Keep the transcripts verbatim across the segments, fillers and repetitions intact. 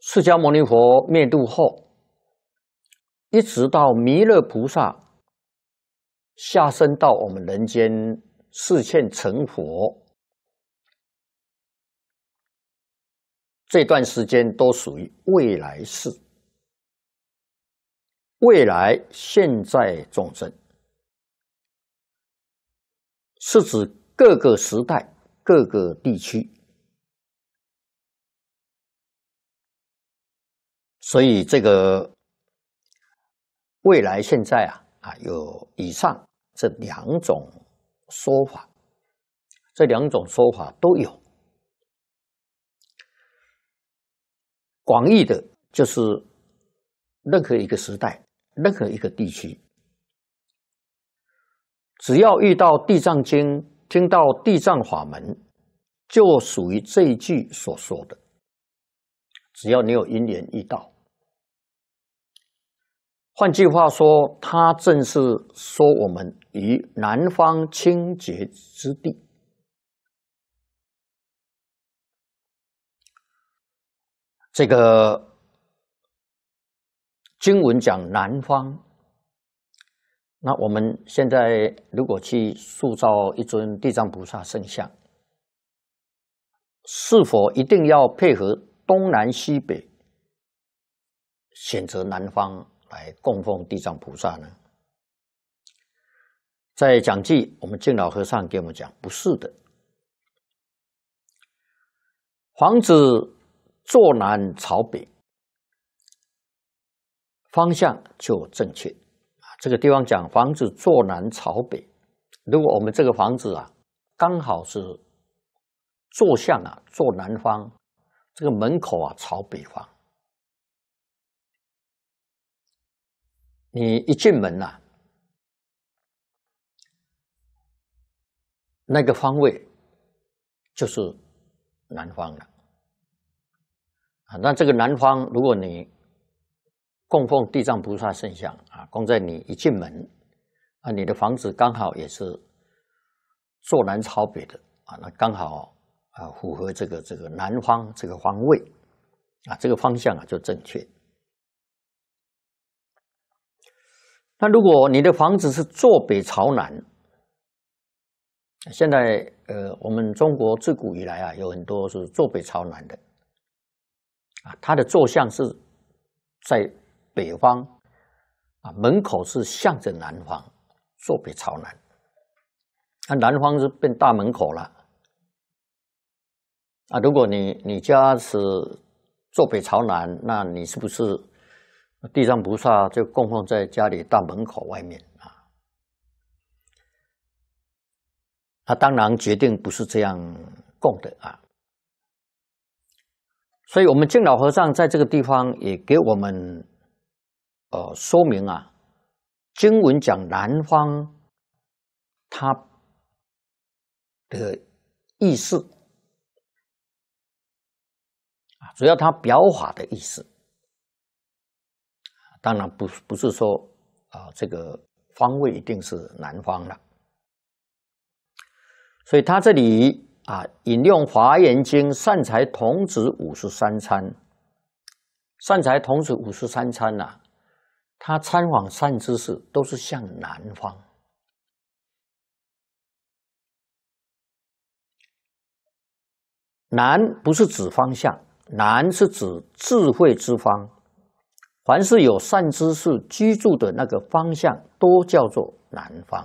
释迦牟尼佛灭度后，一直到弥勒菩萨下生到我们人间示现成佛，这段时间都属于未来世。未来现在众生，是指各个时代、各个地区。所以这个未来现在啊啊有以上这两种说法，这两种说法都有。广义的就是任何一个时代、任何一个地区，只要遇到《地藏经》，听到地藏法门，就属于这一句所说的。只要你有因缘遇到。换句话说，它正是说我们于南方清洁之地。这个经文讲南方，那我们现在如果去塑造一尊地藏菩萨圣像，是否一定要配合东南西北，选择南方来供奉地藏菩萨呢？在讲记，我们净老和尚给我们讲，不是的。房子坐南朝北，方向就正确。这个地方讲房子坐南朝北，如果我们这个房子啊，刚好是坐向啊坐南方，这个门口啊朝北方，你一进门啊，那个方位就是南方了啊。那这个南方，如果你供奉地藏菩萨圣像啊，供在你一进门啊，你的房子刚好也是坐南朝北的啊，那刚好啊符合这个这个南方这个方位啊，这个方向啊就正确。那如果你的房子是坐北朝南，现在呃我们中国自古以来啊有很多是坐北朝南的啊，它的坐向是在北方啊，门口是向着南方，坐北朝南。那、啊、南方是变大门口了啊。如果你你家是坐北朝南，那你是不是地藏菩萨就供奉在家里大门口外面啊？那、啊、当然决定不是这样供的啊。所以我们净老和尚在这个地方也给我们呃说明啊，经文讲南方它的意思啊，主要它表法的意思。当然不不是说啊、呃、这个方位一定是南方了。所以他这里啊引用《华严经》善财童子五十三参，善财童子五十三参呐、啊，他参访善知识都是向南方。南不是指方向，南是指智慧之方。凡是有善知识居住的那个方向，都叫做南方。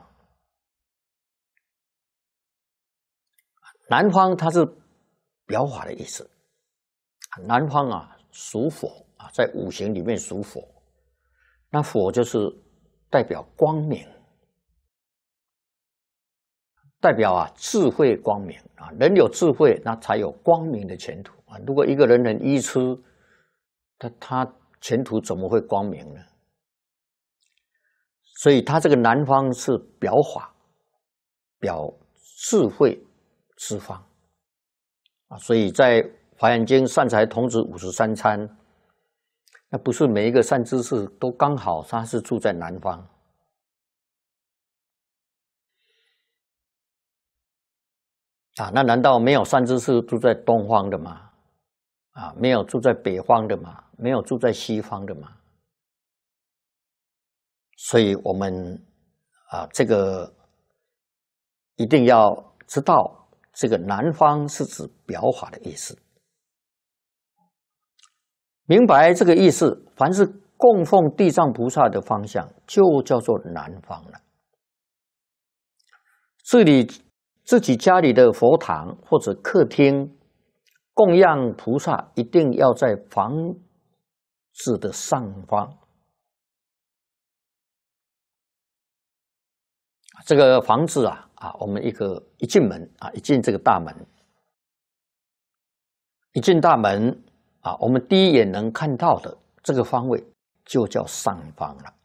南方它是表法的意思，南方啊属火啊，在五行里面属火，那火就是代表光明，代表啊智慧光明啊，人有智慧，那才有光明的前途啊。如果一个人很愚痴，他他前途怎么会光明呢？所以他这个南方是表法，表智慧之方啊，所以在《华严经》善财童子五十三参，那不是每一个善知识都刚好他是住在南方啊？那难道没有善知识住在东方的吗？ 啊，没有住在北方的嘛，没有住在西方的嘛，所以我们啊，这个一定要知道，这个南方是指表法的意思。明白这个意思，凡是供奉地藏菩萨的方向，就叫做南方了。这里自己家里的佛堂或者客厅供养菩萨，一定要在房子的上方。这个房子啊啊，我们一个一进门啊，一进这个大门，一进大门啊，我们第一眼能看到的这个方位就叫上方了。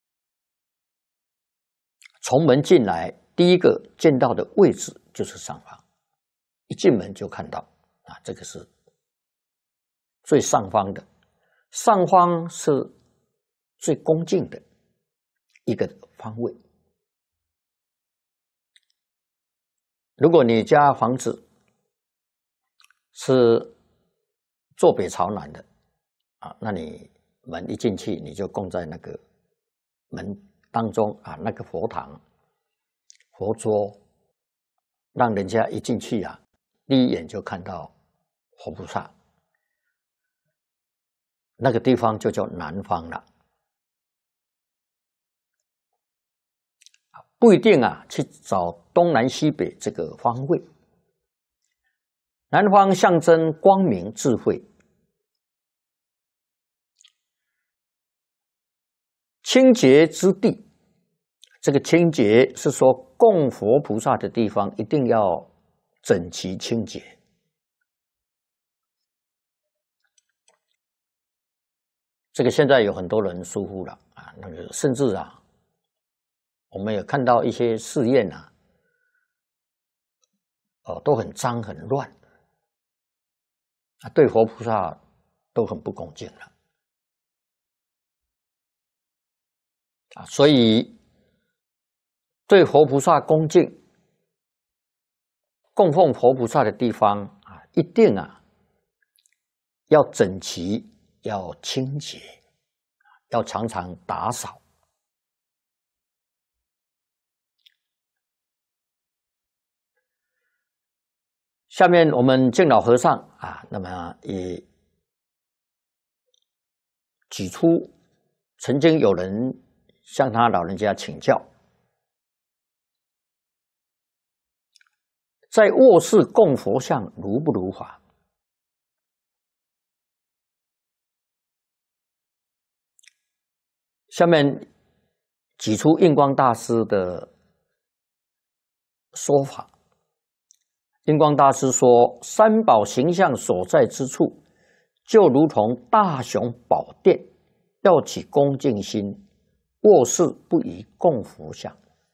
从门进来，第一个见到的位置就是上方，一进门就看到啊，这个是最上方的。上方是最恭敬的一个方位。如果你家房子是坐北朝南的啊，那你门一进去，你就供在那个门当中啊，那个佛堂、佛桌，让人家一进去啊，第一眼就看到佛菩萨，那个地方就叫南方了。不一定啊，去找东南西北这个方位。南方象征光明智慧，清洁之地。这个清洁是说供佛菩萨的地方一定要整齐清洁。这个现在有很多人疏忽了啊，那个甚至啊。我们也看到一些寺院啊，哦，都很脏很乱，啊，对佛菩萨都很不恭敬了，啊，所以对佛菩萨恭敬、供奉佛菩萨的地方啊，一定啊要整齐、要清洁，要常常打扫。下面我们净老和尚啊，那么也举出曾经有人向他老人家请教，在卧室供佛像如不如法？下面举出印光大师的说法。印光大师说，三宝形象所在之处，就如同大雄宝殿，要起恭敬心，卧室不宜供佛像。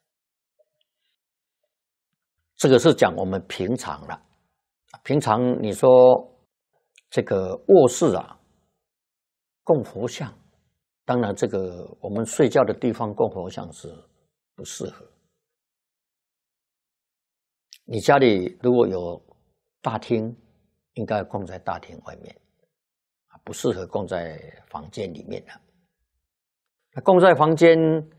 这个是讲我们平常了，平常你说这个卧室啊，供佛像，当然这个我们睡觉的地方供佛像是不适合。你家里如果有大厅，应该供在大厅外面，不适合供在房间里面的。那供在房间，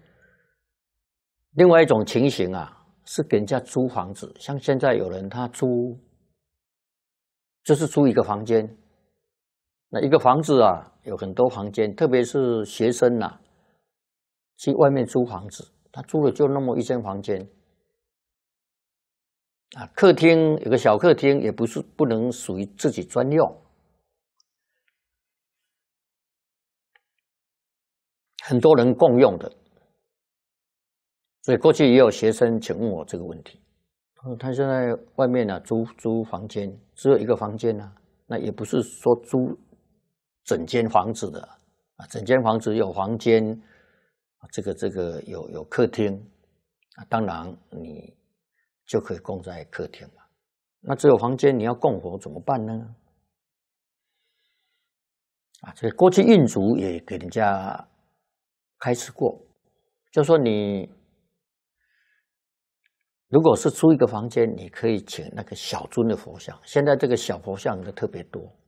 另外一种情形啊，是给人家租房子，像现在有人他租，就是租一个房间。那一个房子啊，有很多房间，特别是学生啊，去外面租房子，他租了就那么一间房间。啊，客厅有个小客厅，也不是不能属于自己专用。很多人共用的，所以过去也有学生请问我这个问题。他现在外面呢、啊、租租房间，只有一个房间啊，那也不是说租整间房子的啊，整间房子有房间，这个这个有有客厅啊，当然你就可以供在客厅嘛。那只有房间，你要供佛怎么办呢？啊，这过去印族也给人家开示过，就说你如果是租一个房间，你可以请那个小尊的佛像。现在这个小佛像的特别多